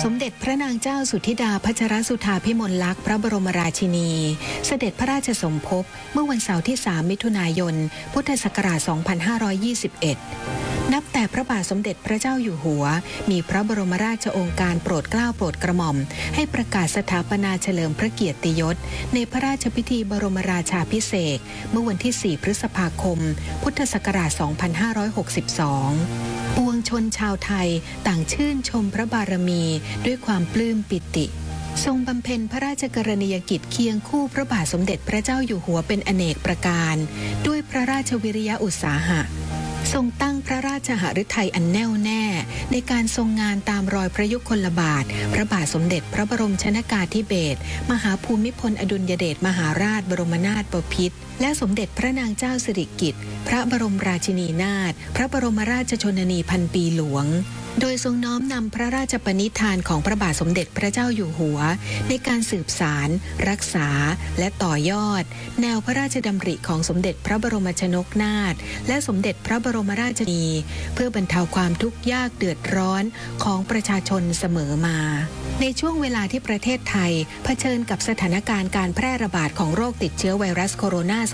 สมเด็จพระนางเจ้าสุธิดาพัชรสุธาพิมลลักษณ์พระบรมราชินีเสด็จพระราชสมภพเมื่อวันเสาร์ที่ 3 มิถุนายน พุทธศักราช 2521 นับแต่พระบาทสมเด็จพระเจ้าอยู่หัวมีพระบรมราชโองการโปรดเกล้าโปรดกระหม่อมให้ประกาศสถาปนาเฉลิมพระเกียรติยศในพระราชพิธีบรมราชาภิเษกเมื่อวันที่ 4 พฤษภาคม พุทธศักราช 2562 ปวงชนชาวไทยต่างชื่นชมพระบารมีด้วยความปลื้มปิติทรงบำเพ็ญพระราชกรณียกิจเคียงคู่พระบาทสมเด็จพระเจ้าอยู่หัวเป็นอเนกประการด้วยพระราชวิริยะอุตสาหะทรงตั้งพระราชหฤทัยอันแน่วแน่ในการทรงงานตามรอยพระยุคลบาทพระบาทสมเด็จพระบรมชนกาธิเบศรมหาภูมิพลอดุลยเดชมหาราชบรมนาถบพิตรและสมเด็จพระนางเจ้าสิริกิติ์พระบรมราชินีนาถพระบรมราชชนนีพันปีหลวงโดยทรงน้อมนำพระราชปณิธานของพระบาทสมเด็จพระเจ้าอยู่หัวในการสืบสารรักษาและต่อยอดแนวพระราชดำริของสมเด็จพระบรมชนกนาถและสมเด็จพระบรมราชินีเพื่อบรรเทาความทุกข์ยากเดือดร้อนของประชาชนเสมอมาในช่วงเวลาที่ประเทศไทยเผชิญกับสถานการณ์การแพร่ระบาดของโรคติดเชื้อไวรัสโคโรนา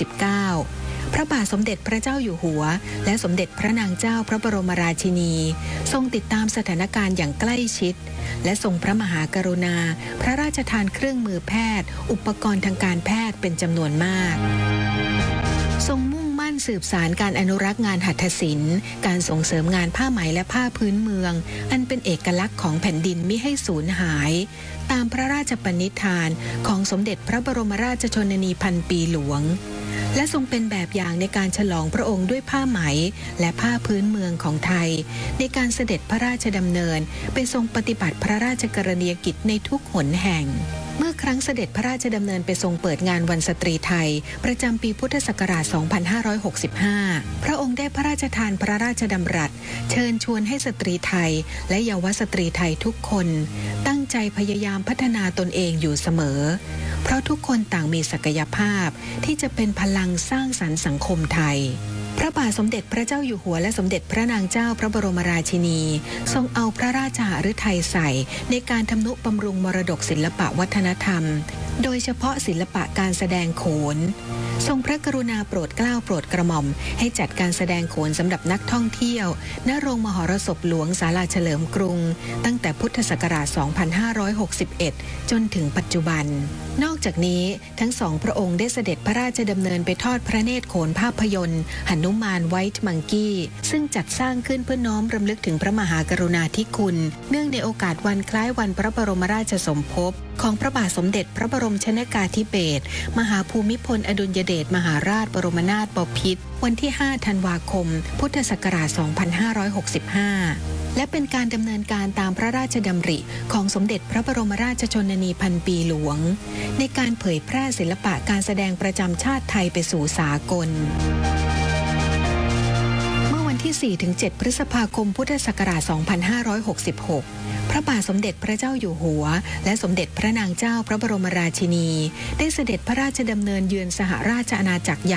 2019พระบาทสมเด็จพระเจ้าอยู่หัวและสมเด็จพระนางเจ้าพระบรมราชินีทรงติดตามสถานการณ์อย่างใกล้ชิดและทรงพระมหากรุณาพระราชทานเครื่องมือแพทย์อุปกรณ์ทางการแพทย์เป็นจำนวนมากทรงมุ่งมั่นสืบสานการอนุรักษ์งานหัตถศิลป์การส่งเสริมงานผ้าไหมและผ้าพื้นเมืองอันเป็นเอกลักษณ์ของแผ่นดินมิให้สูญหายตามพระราชปณิธานของสมเด็จพระบรมราชชนนีพันปีหลวงและทรงเป็นแบบอย่างในการฉลองพระองค์ด้วยผ้าไหมและผ้าพื้นเมืองของไทยในการเสด็จพระราชดำเนินไปทรงปฏิบัติพระราชกรณียกิจในทุกหนแห่งเมื่อครั้งเสด็จพระราชดำเนินไปทรงเปิดงานวันสตรีไทยประจำปีพุทธศักราช 2565 พระองค์ได้พระราชทานพระราชดำรัสเชิญชวนให้สตรีไทยและเยาวสตรีไทยทุกคนตั้งใจพยายามพัฒนาตนเองอยู่เสมอเพราะทุกคนต่างมีศักยภาพที่จะเป็นพลังสร้างสรรค์สังคมไทยพระบาทสมเด็จพระเจ้าอยู่หัวและสมเด็จพระนางเจ้าพระบรมราชินีทรงเอาพระราชหฤทัยใส่ในการทำนุบำรุงมรดกศิลปวัฒนธรรมโดยเฉพาะศิลปะการแสดงโขนทรงพระกรุณาโปรดเกล้าโปรดกระหม่อมให้จัดการแสดงโขนสำหรับนักท่องเที่ยวณโรงมหรสพหลวงศาลาเฉลิมกรุงตั้งแต่พุทธศักราช 2561 จนถึงปัจจุบันนอกจากนี้ทั้งสองพระองค์ได้เสด็จพระราชดำเนินไปทอดพระเนตรโขนภาพยนตร์หนุมานไวท์มังกี้ซึ่งจัดสร้างขึ้นเพื่อน้อมรำลึกถึงพระมหากรุณาธิคุณเนื่องในโอกาสวันคล้ายวันพระบรมราชสมภพของพระบาทสมเด็จพระบรมชนกาธิเบศรมหาภูมิพลอดุลยเดชมหาราชบรมนาถบพิตรวันที่ 5 ธันวาคม พุทธศักราช 2565 และเป็นการดำเนินการตามพระราชดำริของสมเด็จพระบรมราชชนนีพันปีหลวงในการเผยแพร่ศิลปะการแสดงประจำชาติไทยไปสู่สากลที่ 4-7 พฤษภาคม พุทธศักราช 2566 พระบาทสมเด็จพระเจ้าอยู่หัวและสมเด็จพระนางเจ้าพระบรมราชินีได้เสด็จพระราชดำเนินเยือนสหราชอาณาจักร